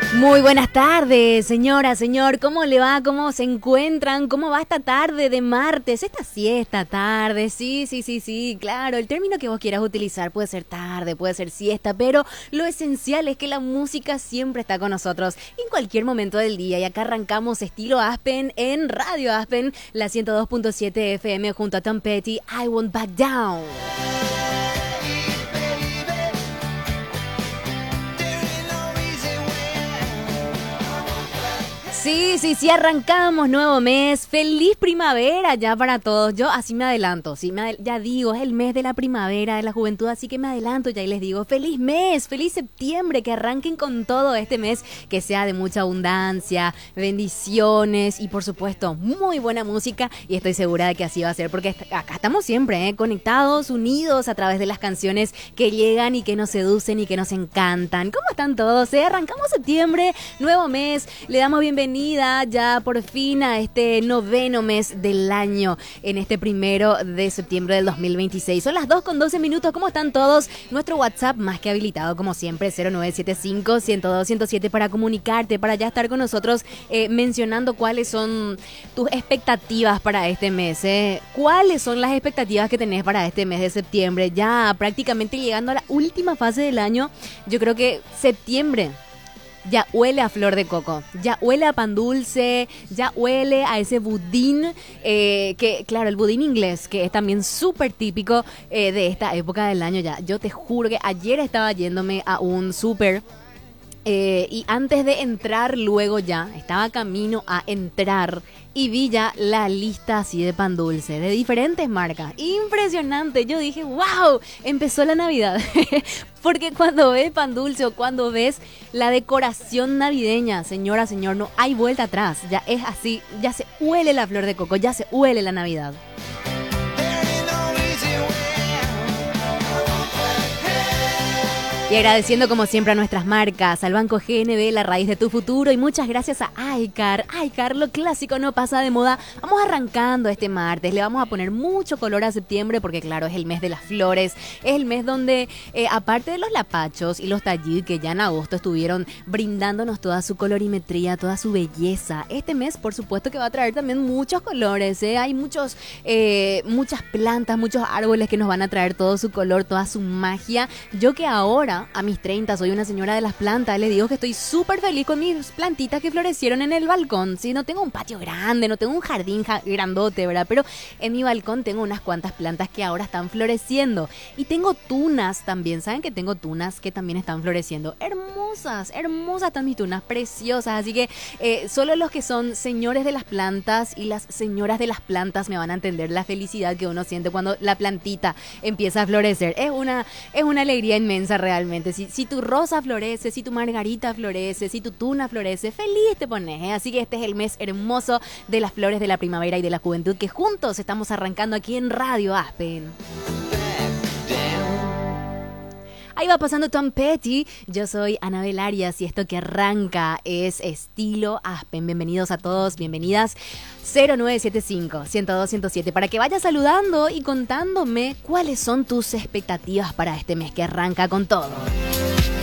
Muy buenas tardes, señora, señor. ¿Cómo le va? ¿Cómo se encuentran? ¿Cómo va esta tarde de martes? Esta siesta tarde. Sí, claro. El término que vos quieras utilizar puede ser tarde, puede ser siesta, pero lo esencial es que la música siempre está con nosotros en cualquier momento del día. Y acá arrancamos estilo Aspen en Radio Aspen, la 102.7 FM junto a Tom Petty, I Won't Back Down. Sí, arrancamos nuevo mes. Feliz primavera ya para todos. Yo así me adelanto, ya digo, es el mes de la primavera, de la juventud, así que me adelanto ya y les digo, feliz mes, feliz septiembre, que arranquen con todo este mes, que sea de mucha abundancia, bendiciones y por supuesto muy buena música, y estoy segura de que así va a ser, porque acá estamos siempre, conectados, unidos a través de las canciones que llegan y que nos seducen y que nos encantan. ¿Cómo están todos? Arrancamos septiembre, nuevo mes, le damos bienvenida ya por fin a este noveno mes del año, en este 1 de septiembre del 2026. Son las 2:12. ¿Cómo están todos? Nuestro WhatsApp más que habilitado, como siempre, 0975-102-107 para comunicarte, para ya estar con nosotros mencionando cuáles son tus expectativas para este mes. ¿Cuáles son las expectativas que tenés para este mes de septiembre? Ya prácticamente llegando a la última fase del año. Yo creo que septiembre ya huele a flor de coco, ya huele a pan dulce, ya huele a ese budín, que claro, el budín inglés, que es también súper típico de esta época del año ya. Yo te juro que ayer estaba yéndome a un súper y antes de entrar, luego ya estaba camino a entrar y vi ya la lista así de pan dulce de diferentes marcas. Impresionante. Yo dije, wow, empezó la Navidad. Porque cuando ves pan dulce o cuando ves la decoración navideña, señora, señor, no hay vuelta atrás. Ya es así, ya se huele la flor de coco, ya se huele la Navidad. Y agradeciendo como siempre a nuestras marcas, al Banco GNB, la raíz de tu futuro, y muchas gracias a iCar. iCar, lo clásico no pasa de moda. Vamos arrancando este martes, le vamos a poner mucho color a septiembre porque claro, es el mes de las flores, es el mes donde aparte de los lapachos y los tallid que ya en agosto estuvieron brindándonos toda su colorimetría, toda su belleza, este mes por supuesto que va a traer también muchos colores, hay muchas plantas, muchos árboles que nos van a traer todo su color, toda su magia. Yo que ahora a mis 30 soy una señora de las plantas, les digo que estoy súper feliz con mis plantitas que florecieron en el balcón. Sí, no tengo un patio grande, no tengo un jardín grandote, ¿verdad? Pero en mi balcón tengo unas cuantas plantas que ahora están floreciendo. Y tengo tunas también, ¿saben que tengo tunas que también están floreciendo? Hermosas están mis tunas, preciosas. Así que solo los que son señores de las plantas y las señoras de las plantas me van a entender la felicidad que uno siente cuando la plantita empieza a florecer. Es una alegría inmensa realmente. Si tu rosa florece, si tu margarita florece, si tu tuna florece, feliz te pones, Así que este es el mes hermoso de las flores de la primavera y de la juventud que juntos estamos arrancando aquí en Radio Aspen. Ahí va pasando Tom Petty. Yo soy Anabel Arias y esto que arranca es estilo Aspen. Bienvenidos a todos, bienvenidas. 0975-102-107 para que vayas saludando y contándome cuáles son tus expectativas para este mes que arranca con todo.